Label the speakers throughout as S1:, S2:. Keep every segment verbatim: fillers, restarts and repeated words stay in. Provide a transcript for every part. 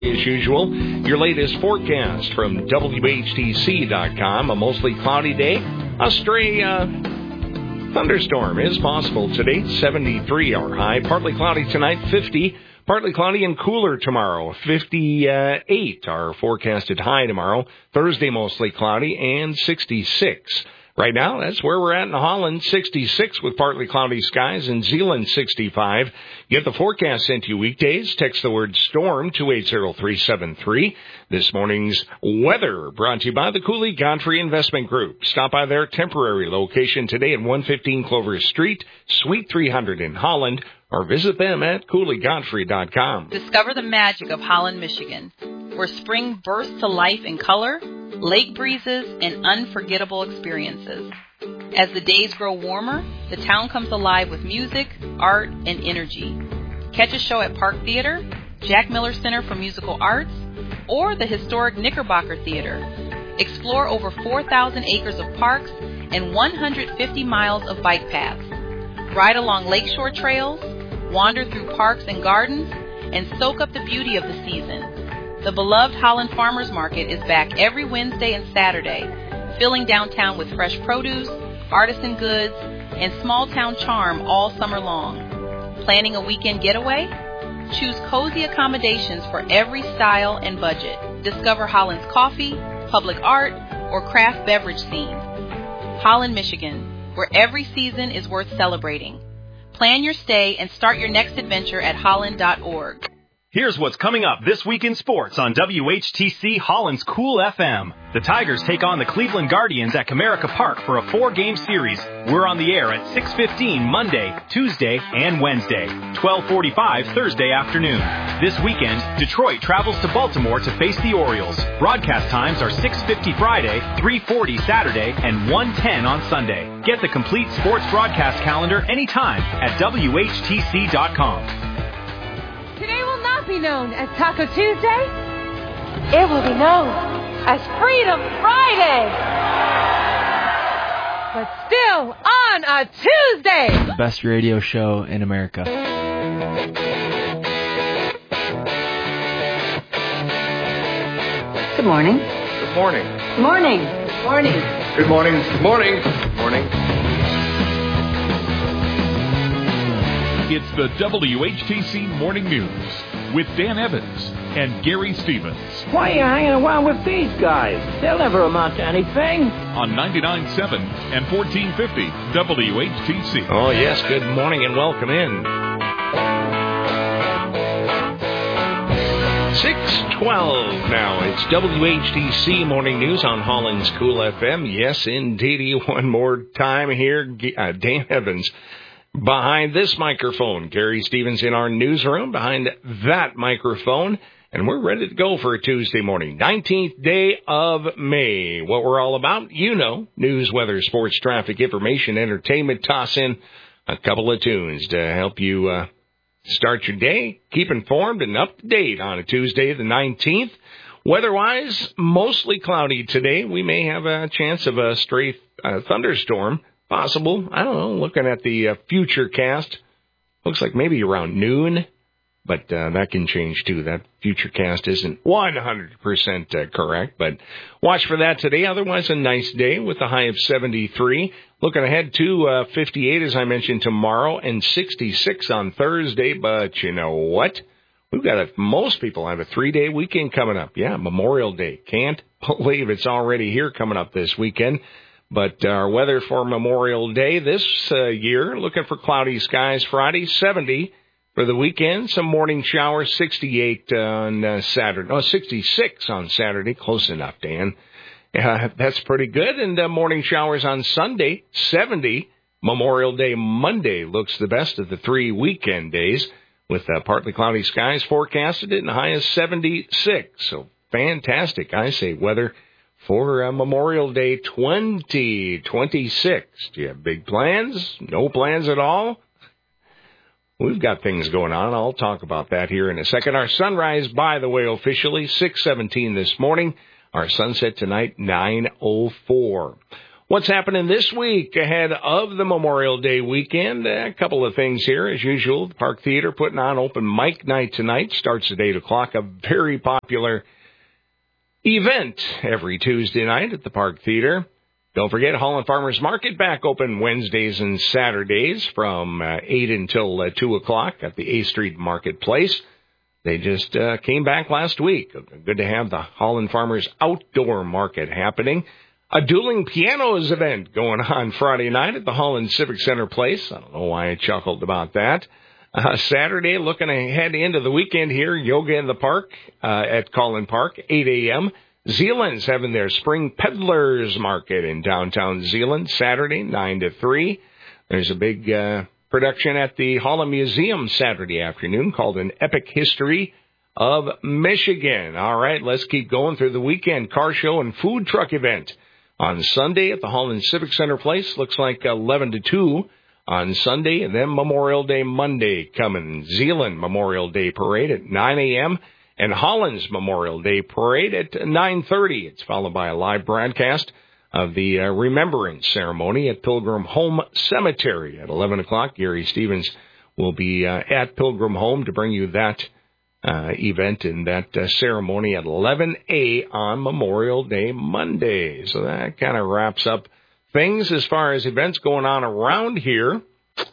S1: As usual, your latest forecast from W H T C dot com. A mostly cloudy day. A stray uh, thunderstorm is possible today. seventy-three our high. Partly cloudy tonight, fifty. Partly cloudy and cooler tomorrow, fifty-eight our forecasted high tomorrow. Thursday mostly cloudy and sixty-six. Right now, that's where we're at in Holland, sixty-six with partly cloudy skies, and Zeeland, sixty-five. Get the forecast sent to you weekdays. Text the word STORM to eight zero three seven three. This morning's weather brought to you by the Cooley Godfrey Investment Group. Stop by their temporary location today at one fifteen Clover Street, Suite three hundred in Holland, or visit them at Cooley Godfrey dot com.
S2: Discover the magic of Holland, Michigan, where spring bursts to life in color, lake breezes, and unforgettable experiences. As the days grow warmer, the town comes alive with music, art, and energy. Catch a show at Park Theater, Jack Miller Center for Musical Arts, or the historic Knickerbocker Theater. Explore over four thousand acres of parks and one hundred fifty miles of bike paths. Ride along lakeshore trails, wander through parks and gardens, and soak up the beauty of the season. The beloved Holland Farmers Market is back every Wednesday and Saturday, filling downtown with fresh produce, artisan goods, and small-town charm all summer long. Planning a weekend getaway? Choose cozy accommodations for every style and budget. Discover Holland's coffee, public art, or craft beverage scene. Holland, Michigan, where every season is worth celebrating. Plan your stay and start your next adventure at holland dot org.
S3: Here's what's coming up this week in sports on W H T C Holland's Cool F M. The Tigers take on the Cleveland Guardians at Comerica Park for a four-game series. We're on the air at six fifteen Monday, Tuesday, and Wednesday, twelve forty-five Thursday afternoon. This weekend, Detroit travels to Baltimore to face the Orioles. Broadcast times are six fifty Friday, three forty Saturday, and one ten on Sunday. Get the complete sports broadcast calendar anytime at W H T C dot com.
S4: Today will not be known as Taco Tuesday. It will be known as Freedom Friday. But still on a Tuesday.
S5: The best radio show in America.
S6: Good morning.
S1: Good morning.
S6: Good morning. Good morning.
S1: Good morning. Good morning. Good morning.
S7: It's the W H T C Morning News with Dan Evans and Gary Stevens.
S8: Why are you hanging around with these guys? They'll never amount to anything.
S7: On ninety-nine point seven and fourteen fifty W H T C.
S1: Oh, yes. Good morning and welcome in. six twelve now. It's W H T C Morning News on Holland's Cool F M. Yes, indeedy. One more time here. Uh, Dan Evans behind this microphone. Gary Stevens in our newsroom behind that microphone. And we're ready to go for a Tuesday morning, nineteenth day of May. What we're all about, you know, news, weather, sports, traffic, information, entertainment. Toss in a couple of tunes to help you uh, start your day, keep informed and up to date on a Tuesday the nineteenth. Weather-wise, mostly cloudy today. We may have a chance of a stray uh, thunderstorm. Possible. I don't know. Looking at the uh, future cast, looks like maybe around noon, but uh, that can change too. That future cast isn't one hundred percent uh, correct, but watch for that today. Otherwise, a nice day with a high of seventy-three. Looking ahead to uh, fifty-eight, as I mentioned, tomorrow, and sixty-six on Thursday. But you know what? We've got a, most people have a three-day weekend coming up. Yeah, Memorial Day. Can't believe it's already here coming up this weekend. But our weather for Memorial Day this uh, year, looking for cloudy skies Friday, seventy for the weekend. Some morning showers, sixty-eight on uh, Saturday. Oh, sixty-six on Saturday. Close enough, Dan. Uh, that's pretty good. And uh, morning showers on Sunday, seventy. Memorial Day Monday looks the best of the three weekend days with uh, partly cloudy skies forecasted and a high of seventy-six. So fantastic, I say, weather for uh, Memorial Day twenty twenty-six. Do you have big plans? No plans at all? We've got things going on. I'll talk about that here in a second. Our sunrise, by the way, officially six seventeen this morning. Our sunset tonight, nine oh four. What's happening this week ahead of the Memorial Day weekend? A couple of things here. As usual, the Park Theater putting on open mic night tonight. Starts at eight o'clock. A very popular event every Tuesday night at the Park Theater. Don't forget, Holland Farmers Market back open Wednesdays and Saturdays from uh, eight until uh, two o'clock at the A Street Marketplace. They just uh, came back last week. Good to have the Holland Farmers Outdoor Market happening. A dueling pianos event going on Friday night at the Holland Civic Center Place. I don't know why I chuckled about that. Uh, Saturday, looking ahead into the weekend here, yoga in the park uh, at Collin Park, eight a.m. Zeeland's having their Spring Peddlers Market in downtown Zeeland, Saturday, nine to three. There's a big uh, production at the Holland Museum Saturday afternoon called An Epic History of Michigan. All right, let's keep going through the weekend. Car show and food truck event on Sunday at the Holland Civic Center Place. Looks like eleven to two on Sunday, and then Memorial Day Monday coming. Zeeland Memorial Day Parade at nine a.m. and Holland's Memorial Day Parade at nine thirty. It's followed by a live broadcast of the uh, Remembrance Ceremony at Pilgrim Home Cemetery at eleven o'clock. Gary Stevens will be uh, at Pilgrim Home to bring you that Uh, event and that uh, ceremony at eleven a.m. on Memorial Day Monday. So that kind of wraps up things as far as events going on around here.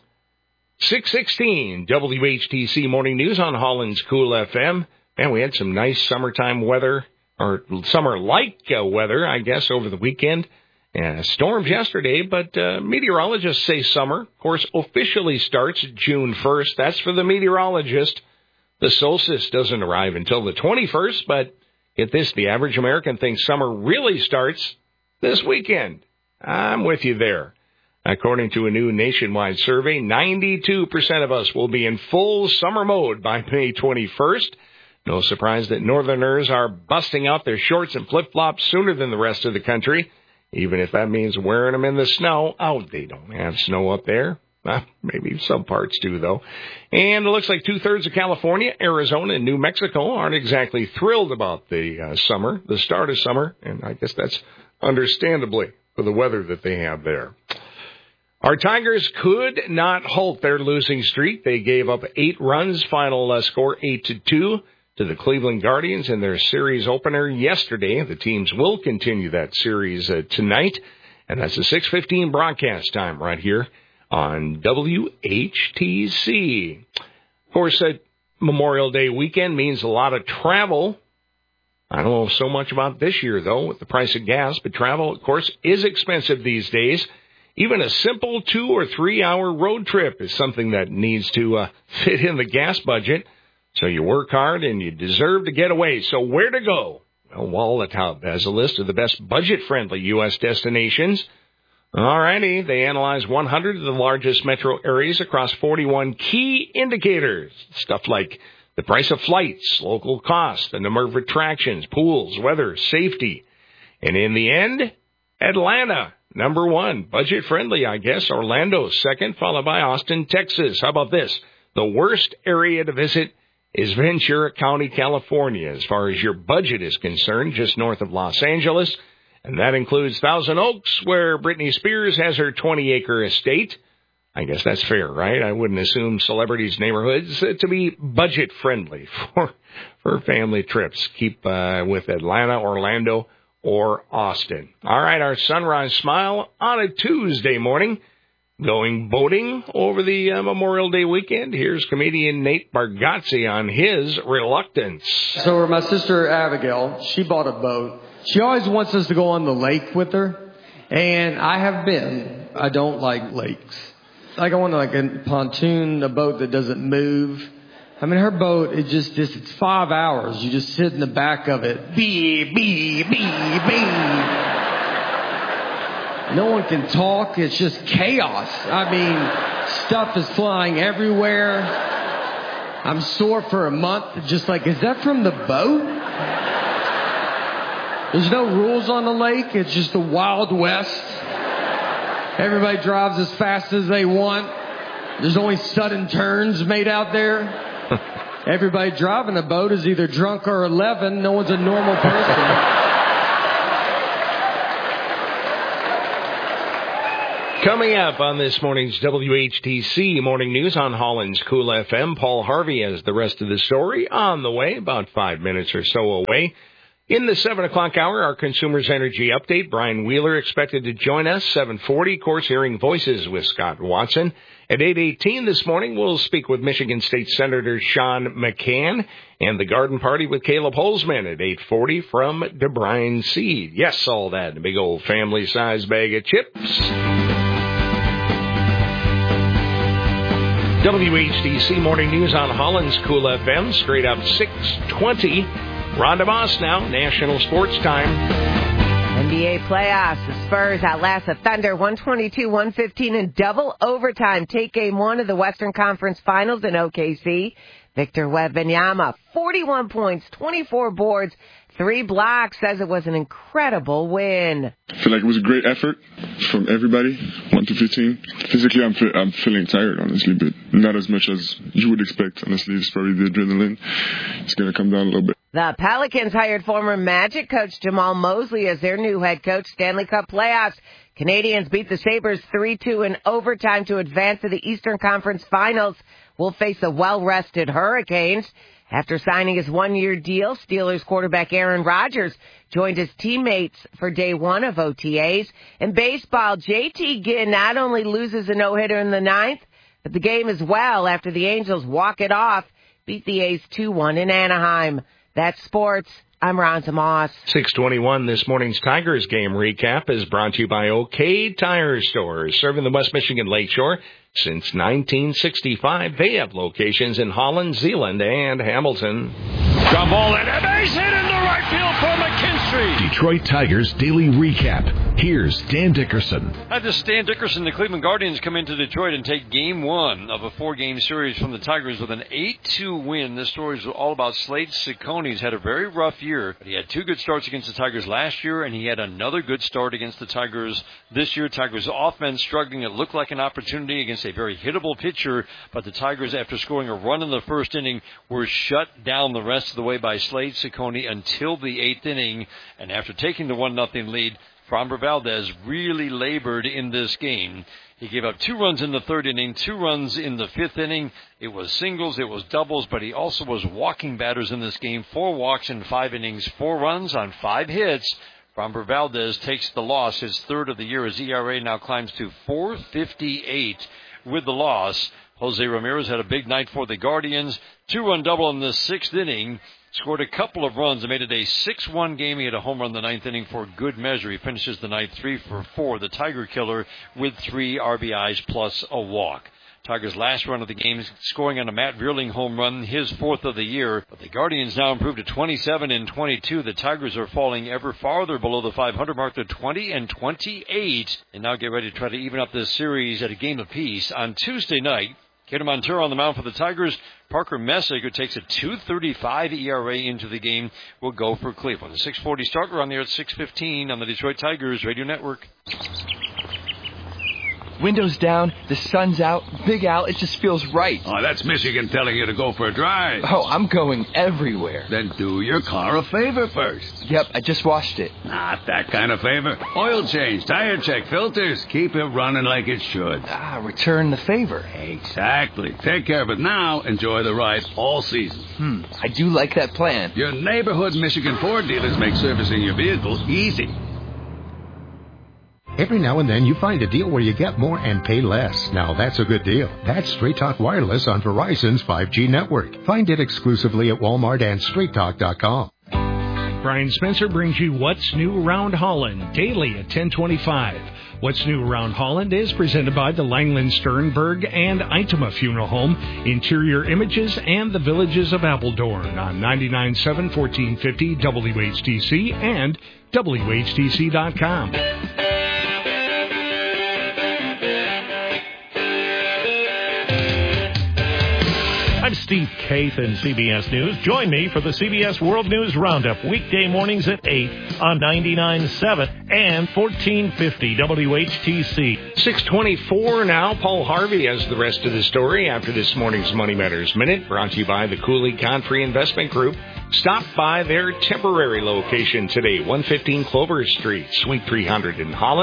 S1: six sixteen W H T C Morning News on Holland's Cool F M. Man, we had some nice summertime weather, or summer-like uh, weather, I guess, over the weekend. And storms yesterday, but uh, meteorologists say summer, of course, officially starts June first. That's for the meteorologist. The solstice doesn't arrive until the twenty-first, but get this, the average American thinks summer really starts this weekend. I'm with you there. According to a new nationwide survey, ninety-two percent of us will be in full summer mode by May twenty-first. No surprise that Northerners are busting out their shorts and flip-flops sooner than the rest of the country, even if that means wearing them in the snow. Oh, they don't have snow up there. Uh, maybe some parts do, though. And it looks like two-thirds of California, Arizona, and New Mexico aren't exactly thrilled about the uh, summer, the start of summer, and I guess that's understandably for the weather that they have there. Our Tigers could not halt their losing streak. They gave up eight runs, final uh, score eight to two to the Cleveland Guardians in their series opener yesterday. The teams will continue that series uh, tonight, and that's a six fifteen broadcast time right here on W H T C. Of course, uh, Memorial Day weekend means a lot of travel. I don't know so much about this year, though, with the price of gas, but travel, of course, is expensive these days. Even a simple two- or three-hour road trip is something that needs to uh, fit in the gas budget. So you work hard and you deserve to get away. So where to go? Well, Wallet Hub has a list of the best budget-friendly U S destinations. All righty, they analyze one hundred of the largest metro areas across forty-one key indicators. Stuff like the price of flights, local costs, the number of attractions, pools, weather, safety. And in the end, Atlanta, number one. Budget-friendly, I guess. Orlando, second, followed by Austin, Texas. How about this? The worst area to visit is Ventura County, California, as far as your budget is concerned, just north of Los Angeles. And that includes Thousand Oaks, where Britney Spears has her twenty-acre estate. I guess that's fair, right? I wouldn't assume celebrities' neighborhoods to be budget-friendly for for family trips. Keep uh, with Atlanta, Orlando, or Austin. All right, our Sunrise Smile on a Tuesday morning. Going boating over the uh, Memorial Day weekend. Here's comedian Nate Bargatze on his reluctance.
S9: So my sister Abigail, she bought a boat. She always wants us to go on the lake with her. And I have been. I don't like lakes. Like I want like a pontoon, a boat that doesn't move. I mean, her boat, it just, just it's five hours. You just sit in the back of it. Bee, bee, bee, bee. No one can talk. It's just chaos. I mean, stuff is flying everywhere. I'm sore for a month. Just like, is that from the boat? There's no rules on the lake. It's just the Wild West. Everybody drives as fast as they want. There's only sudden turns made out there. Everybody driving a boat is either drunk or eleven. No one's a normal person.
S1: Coming up on this morning's W H T C Morning News on Holland's Cool F M, Paul Harvey has the rest of the story on the way, about five minutes or so away. In the seven o'clock hour, our Consumers Energy Update. Brian Wheeler expected to join us, seven forty. Of course, Hearing Voices with Scott Watson. At eight eighteen this morning, we'll speak with Michigan State Senator Sean McCann and the Garden Party with Caleb Holzman at eight forty from DeBrine Seed. Yes, all that in a big old family-sized bag of chips. W H T C Morning News on Holland's Cool F M, straight up six twenty. Rhonda Moss now, National Sports Time.
S10: N B A playoffs. The Spurs outlast the Thunder one twenty-two one fifteen in double overtime. Take game one of the Western Conference Finals in O K C. Victor Wembanyama, forty-one points, twenty-four boards, three blocks, says it was an incredible win.
S11: I feel like it was a great effort from everybody, one to fifteen. Physically, I'm, fe- I'm feeling tired, honestly, but not as much as you would expect. Honestly, it's probably the adrenaline. It's going to come down a little bit.
S10: The Pelicans hired former Magic coach Jamal Mosley as their new head coach. Stanley Cup playoffs. Canadians beat the Sabres three two in overtime to advance to the Eastern Conference Finals. Will face the well-rested Hurricanes. After signing his one-year deal, Steelers quarterback Aaron Rodgers joined his teammates for day one of O T As. In baseball, J T Ginn not only loses a no-hitter in the ninth, but the game as well after the Angels walk it off, beat the A's two one in Anaheim. That's sports. I'm Rhonda Moss.
S1: six twenty-one, this morning's Tigers game recap is brought to you by OK Tire Stores, serving the West Michigan Lakeshore since nineteen sixty-five. They have locations in Holland, Zeeland, and Hamilton.
S12: Ground ball and a base hit in the right field for McKinstry.
S13: Detroit Tigers Daily Recap. Here's Dan Dickerson.
S12: Hi, this is Dan Dickerson. The Cleveland Guardians come into Detroit and take game one of a four-game series from the Tigers with an eight two win. This story is all about Slade Ciccone. He's had a very rough year, but he had two good starts against the Tigers last year, and he had another good start against the Tigers this year. Tigers offense struggling. It looked like an opportunity against a very hittable pitcher, but the Tigers, after scoring a run in the first inning, were shut down the rest of the way by Slade Ciccone until the eighth inning. And after taking the one nothing lead, Framber Valdez really labored in this game. He gave up two runs in the third inning, two runs in the fifth inning. It was singles, it was doubles, but he also was walking batters in this game. Four walks in five innings, four runs on five hits. Framber Valdez takes the loss, his third of the year. His E R A now climbs to four fifty-eight with the loss. Jose Ramirez had a big night for the Guardians. Two-run double in the sixth inning. Scored a couple of runs and made it a six one game. He had a home run in the ninth inning for good measure. He finishes the night three for four, the Tiger Killer, with three R B Is plus a walk. Tigers' last run of the game, scoring on a Matt Vierling home run, his fourth of the year. But the Guardians now improved to twenty-seven and twenty-two. The Tigers are falling ever farther below the five hundred mark to twenty and twenty-eight. And now get ready to try to even up this series at a game apiece on Tuesday night. Keder Montero on the mound for the Tigers. Parker Messick, who takes a two thirty-five E R A into the game, will go for Cleveland. The six forty start. We're on the air at six fifteen on the Detroit Tigers Radio Network.
S14: Windows down, the sun's out, Big Al, it just feels right.
S15: Oh, that's Michigan telling you to go for a drive.
S14: Oh, I'm going everywhere.
S15: Then do your car a favor first.
S14: Yep, I just washed it.
S15: Not that kind of favor. Oil change, tire check, filters. Keep it running like it should.
S14: Ah, return the favor.
S15: Exactly. Take care of it now. Enjoy the ride all season.
S14: Hmm, I do like that plan.
S15: Your neighborhood Michigan Ford dealers make servicing your vehicle easy.
S16: Every now and then you find a deal where you get more and pay less. Now that's a good deal. That's Straight Talk Wireless on Verizon's five G network. Find it exclusively at Walmart and straight talk dot com.
S17: Brian Spencer brings you What's New Around Holland daily at ten twenty-five. What's New Around Holland is presented by the Langland Sternberg and Itema Funeral Home, Interior Images, and the Villages of Appledorn on ninety-nine point seven, fourteen fifty W H T C and W H T C dot com.
S18: I'm Steve Kaith in C B S News. Join me for the C B S World News Roundup, weekday mornings at eight on ninety-nine point seven and fourteen fifty W H T C.
S1: six twenty-four now. Paul Harvey has the rest of the story after this morning's Money Matters Minute, brought to you by the Cooley Godfrey Investment Group. Stop by their temporary location today, one fifteen Clover Street, Suite three hundred in Holland.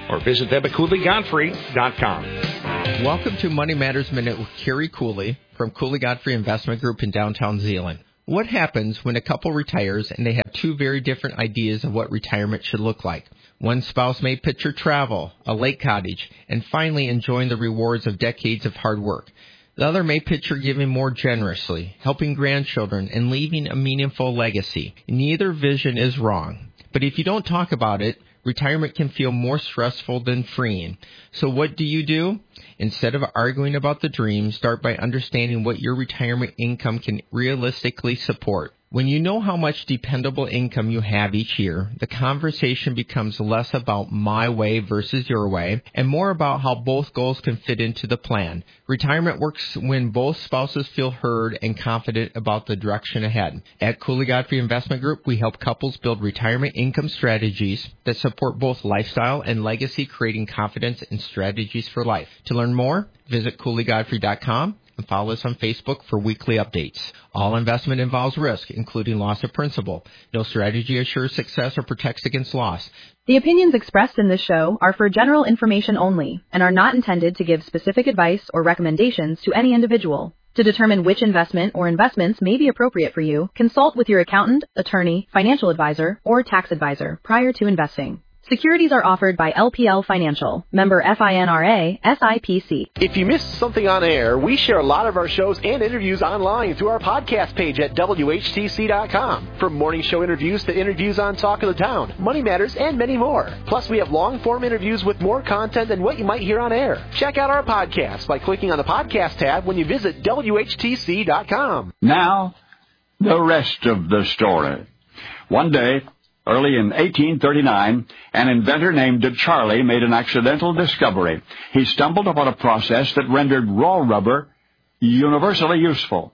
S1: or visit them at cooley godfrey dot com.
S19: Welcome to Money Matters Minute with Kerry Cooley from Cooley Godfrey Investment Group in downtown Zeeland. What happens when a couple retires and they have two very different ideas of what retirement should look like? One spouse may picture travel, a lake cottage, and finally enjoying the rewards of decades of hard work. The other may picture giving more generously, helping grandchildren, and leaving a meaningful legacy. Neither vision is wrong. But if you don't talk about it, retirement can feel more stressful than freeing. So what do you do? Instead of arguing about the dream, start by understanding what your retirement income can realistically support. When you know how much dependable income you have each year, the conversation becomes less about my way versus your way, and more about how both goals can fit into the plan. Retirement works when both spouses feel heard and confident about the direction ahead. At Cooley Godfrey Investment Group, we help couples build retirement income strategies that support both lifestyle and legacy, creating confidence and strategies for life. To learn more, visit cooley godfrey dot com. And follow us on Facebook for weekly updates. All investment involves risk, including loss of principal. No strategy assures success or protects against loss.
S20: The opinions expressed in this show are for general information only and are not intended to give specific advice or recommendations to any individual. To determine which investment or investments may be appropriate for you, consult with your accountant, attorney, financial advisor, or tax advisor prior to investing. Securities are offered by L P L Financial, member FINRA, S I P C.
S21: If you missed something on air, we share a lot of our shows and interviews online through our podcast page at W H T C dot com. From morning show interviews to interviews on Talk of the Town, Money Matters, and many more. Plus, we have long-form interviews with more content than what you might hear on air. Check out our podcast by clicking on the podcast tab when you visit W H T C dot com.
S22: Now, the rest of the story. One day, early in eighteen thirty-nine, an inventor named Charlie made an accidental discovery. He stumbled upon a process that rendered raw rubber universally useful: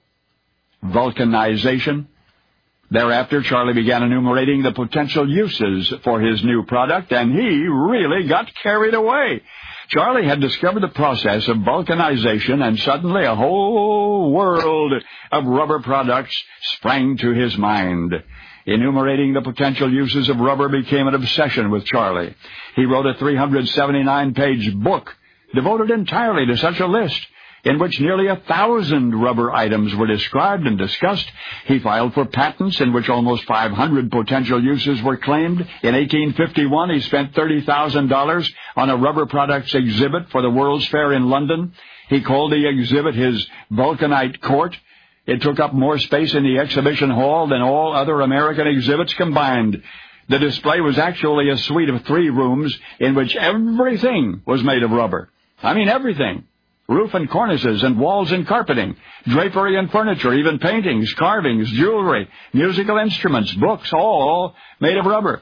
S22: vulcanization. Thereafter, Charlie began enumerating the potential uses for his new product, and he really got carried away. Charlie had discovered the process of vulcanization, and suddenly a whole world of rubber products sprang to his mind. Enumerating the potential uses of rubber became an obsession with Charlie. He wrote a three hundred seventy-nine page book devoted entirely to such a list, in which nearly a thousand rubber items were described and discussed. He filed for patents in which almost five hundred potential uses were claimed. In eighteen fifty-one, he spent thirty thousand dollars on a rubber products exhibit for the World's Fair in London. He called the exhibit his Vulcanite Court. It took up more space in the exhibition hall than all other American exhibits combined. The display was actually a suite of three rooms in which everything was made of rubber. I mean everything. Roof and cornices and walls and carpeting, drapery and furniture, even paintings, carvings, jewelry, musical instruments, books, all made of rubber.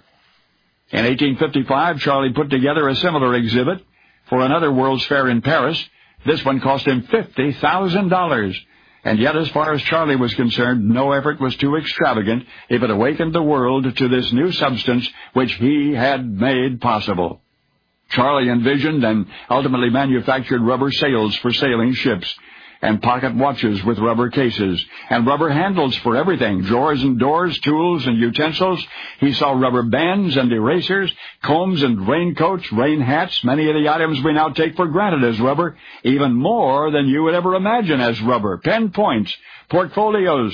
S22: In eighteen fifty-five, Charlie put together a similar exhibit for another World's Fair in Paris. This one cost him fifty thousand dollars. And yet, as far as Charlie was concerned, no effort was too extravagant if it awakened the world to this new substance which he had made possible. Charlie envisioned and ultimately manufactured rubber sails for sailing ships, and pocket watches with rubber cases, and rubber handles for everything, drawers and doors, tools and utensils. He saw rubber bands and erasers, combs and raincoats, rain hats, many of the items we now take for granted as rubber, even more than you would ever imagine as rubber, pen points, portfolios,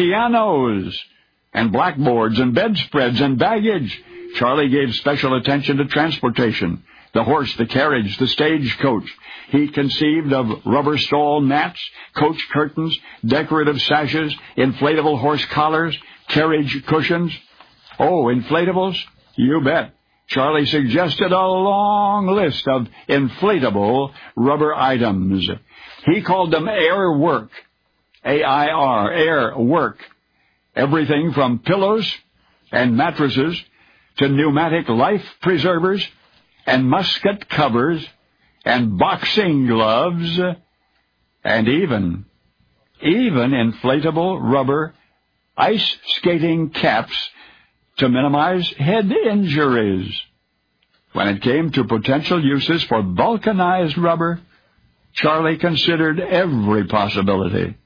S22: pianos, and blackboards and bedspreads and baggage. Charlie gave special attention to transportation. The horse, the carriage, the stagecoach. He conceived of rubber stall mats, coach curtains, decorative sashes, inflatable horse collars, carriage cushions. Oh, inflatables? You bet. Charlie suggested a long list of inflatable rubber items. He called them air work. A I R, air work. Everything from pillows and mattresses to pneumatic life preservers and musket covers, and boxing gloves, and even, even inflatable rubber ice skating caps to minimize head injuries. When it came to potential uses for vulcanized rubber, Charlie considered every possibility.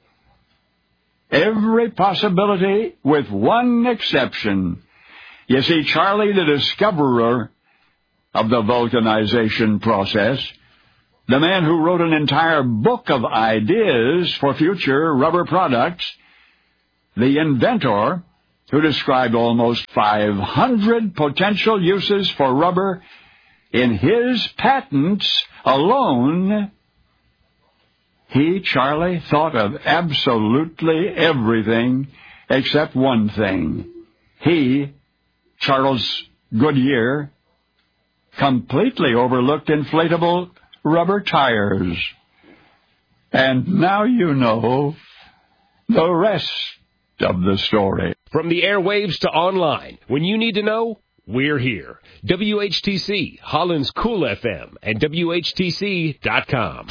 S22: Every possibility with one exception. You see, Charlie the discoverer of the vulcanization process, the man who wrote an entire book of ideas for future rubber products, the inventor who described almost five hundred potential uses for rubber in his patents alone. He, Charlie, thought of absolutely everything except one thing. He, Charles Goodyear, completely overlooked inflatable rubber tires. And now you know the rest of the story.
S2: From the airwaves to online, when you need to know, we're here. W H T C, Holland's Cool F M, and W H T C dot com.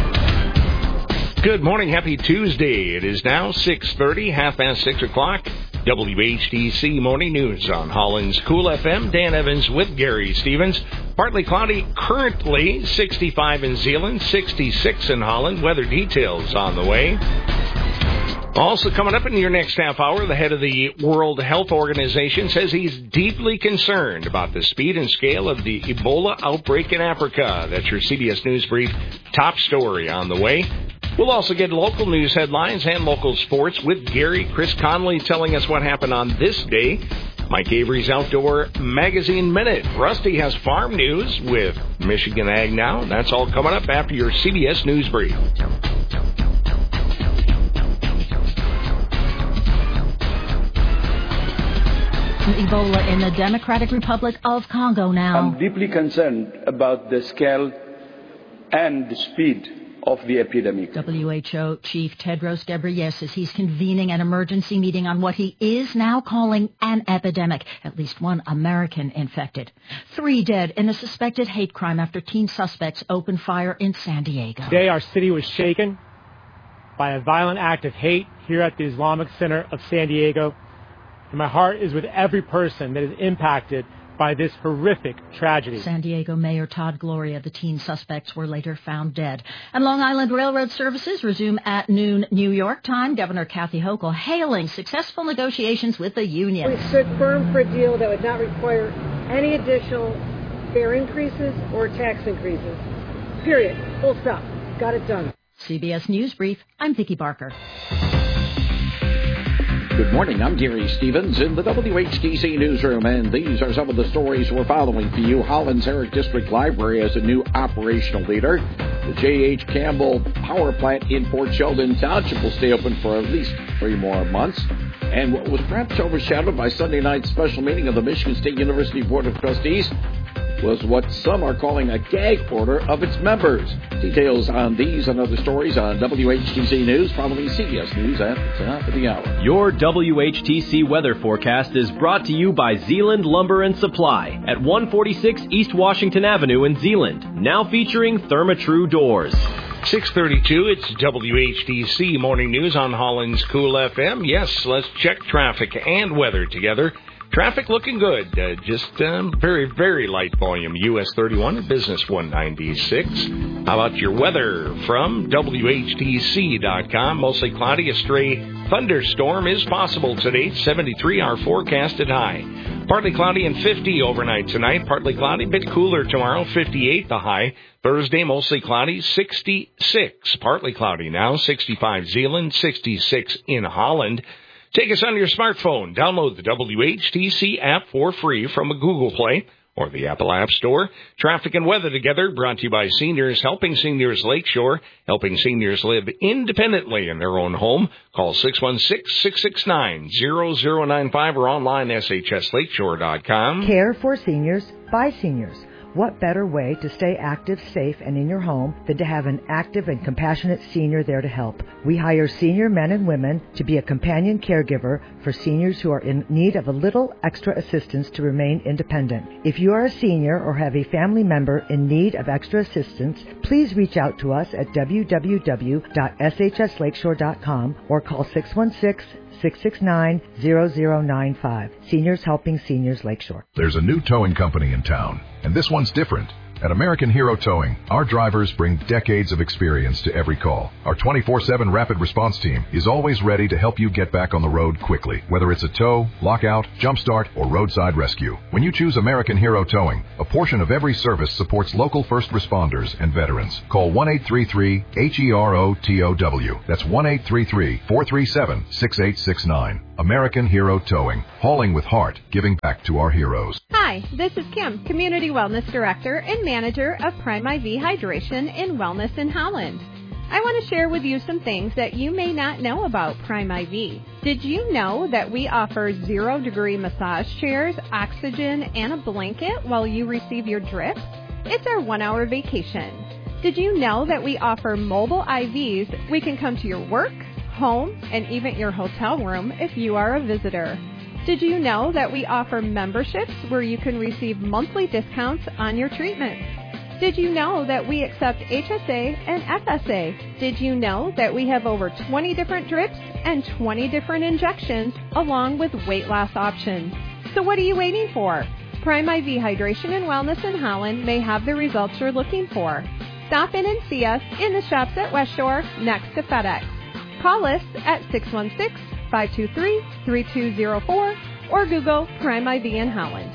S1: Good morning. Happy Tuesday. It is now six thirty, half past six o'clock. W H T C Morning News on Holland's Cool F M. Dan Evans with Gary Stevens. Partly cloudy currently, sixty-five in Zeeland, sixty-six in Holland. Weather details on the way. Also coming up in your next half hour, the head of the World Health Organization says he's deeply concerned about the speed and scale of the Ebola outbreak in Africa. That's your C B S News Brief top story on the way. We'll also get local news headlines and local sports with Gary. Chris Conley telling us what happened on this day. Mike Avery's Outdoor Magazine Minute. Rusty has farm news with Michigan Ag Now. That's all coming up after your C B S News Brief.
S3: Ebola in the Democratic Republic of Congo now.
S23: I'm deeply concerned about the scale and the speed of the epidemic.
S3: W H O Chief Tedros Ghebreyesus says he's convening an emergency meeting on what he is now calling an epidemic. At least one American infected. Three dead in a suspected hate crime after teen suspects opened fire in San Diego.
S24: Today our city was shaken by a violent act of hate here at the Islamic Center of San Diego. And my heart is with every person that is impacted by this horrific tragedy.
S3: San Diego Mayor Todd Gloria. The teen suspects were later found dead. And Long Island Railroad services resume at noon New York time. Governor Kathy Hochul hailing successful negotiations with the union.
S25: We stood firm for a deal that would not require any additional fare increases or tax increases. Period. Full stop. Got it done.
S3: C B S News Brief. I'm Vicki Barker.
S26: Good morning, I'm Gary Stevens in the W H T C newsroom, and these are some of the stories we're following for you. Holland's Herrick District Library has a new operational leader. The J H. Campbell Power Plant in Port Sheldon Township will stay open for at least three more months. And what was perhaps overshadowed by Sunday night's special meeting of the Michigan State University Board of Trustees was what some are calling a gag order of its members. Details on these and other stories on W H T C News, following C B S News at the top of the hour.
S27: Your W H T C weather forecast is brought to you by Zeeland Lumber and Supply at one forty-six East Washington Avenue in Zeeland, now featuring Therma-Tru doors.
S1: six thirty-two, it's W H T C Morning News on Holland's Cool F M. Yes, let's check traffic and weather together. Traffic looking good. Uh, just um, very, very light volume. U S thirty-one, Business one ninety-six. How about your weather from W H T C dot com? Mostly cloudy. A stray thunderstorm is possible today. seventy-three, our forecasted high. Partly cloudy and fifty overnight tonight. Partly cloudy, bit cooler tomorrow. fifty-eight the high. Thursday, mostly cloudy. sixty-six. Partly cloudy now. sixty-five Zeeland. sixty-six in Holland. Take us on your smartphone. Download the W H T C app for free from a Google Play or the Apple App Store. Traffic and weather together, brought to you by Seniors Helping Seniors Lakeshore, helping seniors live independently in their own home. Call six one six, six six nine, zero zero nine five or online S H S lakeshore dot com.
S28: Care for seniors by seniors. What better way to stay active, safe, and in your home than to have an active and compassionate senior there to help? We hire senior men and women to be a companion caregiver for seniors who are in need of a little extra assistance to remain independent. If you are a senior or have a family member in need of extra assistance, please reach out to us at w w w dot s h s lakeshore dot com or call six one six, six six nine, zero zero nine five. Seniors Helping Seniors Lakeshore.
S29: There's a new towing company in town, and this one's different.
S4: At American Hero Towing, our drivers bring decades of experience to every call. Our twenty-four seven rapid response team is always ready to help you get back on the road quickly, whether it's a tow, lockout, jumpstart, or roadside rescue. When you choose American Hero Towing, a portion of every service supports local first responders and veterans. Call one eight three three H E R O T O W. That's one eight three three, four three seven, six eight six nine. American Hero Towing. Hauling with heart, giving back to our heroes.
S5: Hi, this is Kim, Community Wellness Director and Manager of Prime I V Hydration and Wellness in Holland. I want to share with you some things that you may not know about Prime I V. Did you know that we offer zero-degree massage chairs, oxygen, and a blanket while you receive your drip? It's our one-hour vacation. Did you know that we offer mobile I Vs? We can come to your work, home, and even your hotel room if you are a visitor. Did you know that we offer memberships where you can receive monthly discounts on your treatments? Did you know that we accept H S A and F S A? Did you know that we have over twenty different drips and twenty different injections along with weight loss options? So what are you waiting for? Prime I V Hydration and Wellness in Holland may have the results you're looking for. Stop in and see us in the shops at West Shore next to FedEx. Call us at six one six, five two three, three two zero four or Google Prime I V in Holland.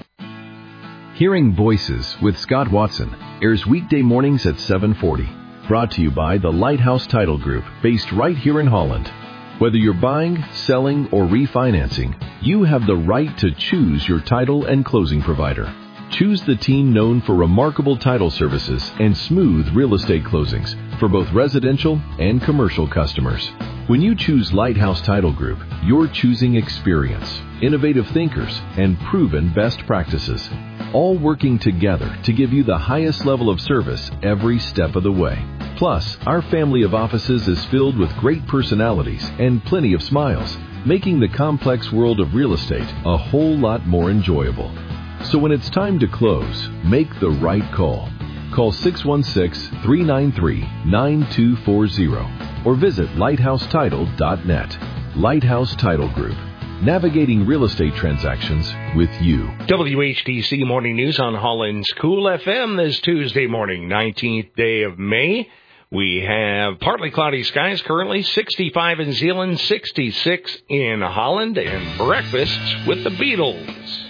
S6: Hearing Voices with Scott Watson airs weekday mornings at seven forty. Brought to you by the Lighthouse Title Group, based right here in Holland. Whether you're buying, selling, or refinancing, you have the right to choose your title and closing provider. Choose the team known for remarkable title services and smooth real estate closings for both residential and commercial customers. When you choose Lighthouse Title Group, you're choosing experience, innovative thinkers, and proven best practices, all working together to give you the highest level of service every step of the way. Plus, our family of offices is filled with great personalities and plenty of smiles, making the complex world of real estate a whole lot more enjoyable. So when it's time to close, make the right call. Call six one six, three nine three, nine two four zero or visit lighthouse title dot net. Lighthouse Title Group, navigating real estate transactions with you.
S1: W H T C Morning News on Holland's Cool F M this Tuesday morning, nineteenth day of May. We have partly cloudy skies currently, sixty-five in Zeeland, sixty-six in Holland, and breakfast with the Beatles.